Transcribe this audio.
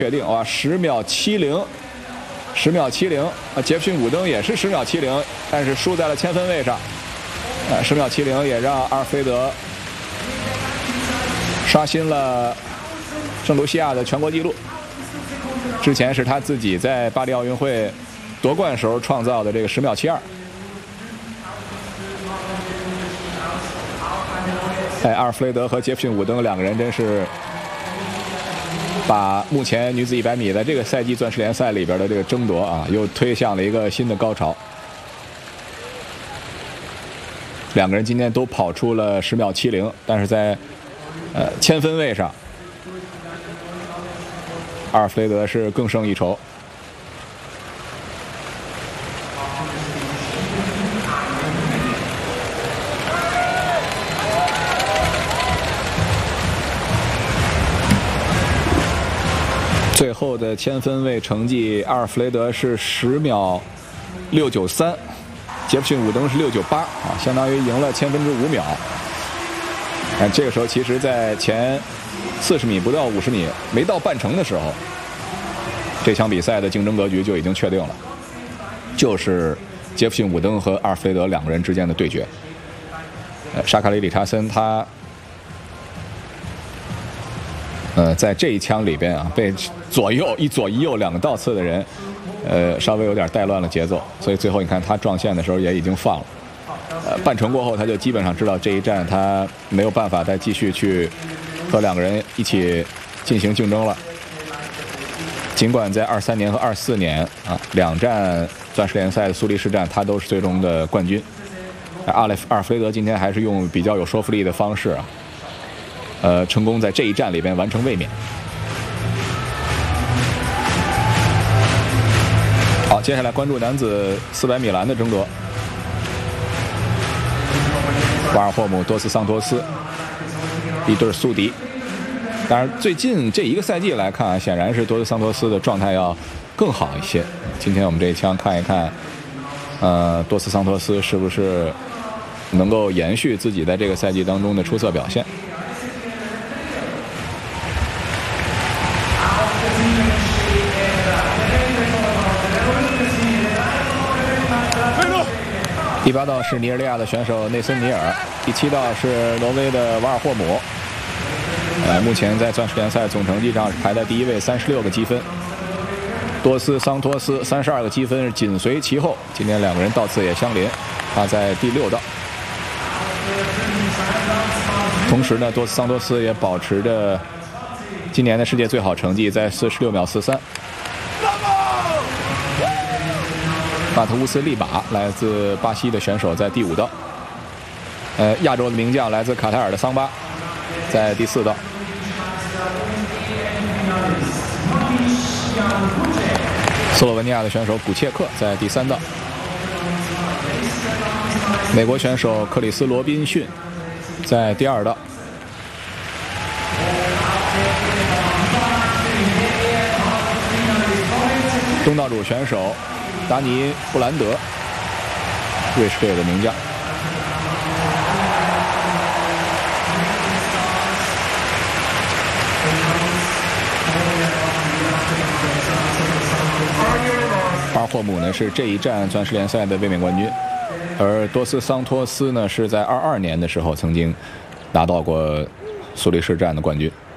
确定哇，10秒70，10秒70啊！杰弗逊·伍登也是10秒70，但是输在了千分位上。10秒70也让阿尔弗雷德刷新了圣卢西亚的全国纪录。之前是他自己在巴黎奥运会夺冠时候创造的这个10秒72。阿尔弗雷德和杰弗逊·伍登两个人真是把目前女子100米的这个赛季钻石联赛里边的这个争夺啊，又推向了一个新的高潮。两个人今天都跑出了10秒70，但是在千分位上，阿尔弗雷德是更胜一筹。最后的千分位成绩，阿尔弗雷德是10秒693，杰弗逊·伍登是698啊，相当于赢了5/1000秒。这个时候其实，在前40米不到50米，没到半程的时候，这场比赛的竞争格局就已经确定了，就是杰弗逊·伍登和阿尔弗雷德两个人之间的对决。沙卡里·理查森他在这一枪里边啊，被一左一右两个倒刺的人，稍微有点带乱了节奏，所以最后你看他撞线的时候也已经放了。半程过后，他就基本上知道这一战他没有办法再继续去和两个人一起进行竞争了。尽管在23年和24年啊两战钻石联赛的苏黎世站，他都是最终的冠军。阿尔弗雷德今天还是用比较有说服力的方式啊，成功在这一战里边完成卫冕。好，接下来关注男子400米栏的争夺。瓦尔霍姆、多斯桑托斯一对宿敌。当然，最近这一个赛季来看啊，显然是多斯桑托斯的状态要更好一些。今天我们这一枪看一看，多斯桑托斯是不是能够延续自己在这个赛季当中的出色表现。第8道是尼日利亚的选手内森尼尔，第7道是挪威的瓦尔霍姆。目前在钻石联赛总成绩上是排在第1位，36个积分。多斯桑托斯32个积分紧随其后，今天两个人道次也相邻，他在第6道。同时呢，多斯桑托斯也保持着今年的世界最好成绩，在46秒43。马特乌斯利马来自巴西的选手在第5道，亚洲的名将来自卡塔尔的桑巴在第4道。斯洛文尼亚的选手古切克在第3道。美国选手克里斯罗宾逊在第2道。东道主选手达尼布兰德，瑞士队的名将。巴尔霍姆呢是这一站钻石联赛的卫冕冠军，而多斯桑托斯呢是在22年的时候曾经拿到过苏黎世站的冠军。